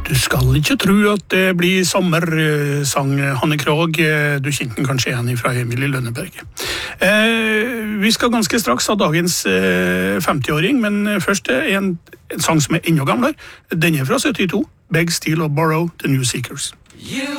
Du skal ikke tro at det blir sommer, sang Hanne Krogh. Du kjente den kanskje igjen fra Emilie Lønneberg. Vi skal ganske straks ha dagens 50-åring, men først en sang som enda gamlere. Den fra 72, Beg, Steal og Borrow, The New Seekers.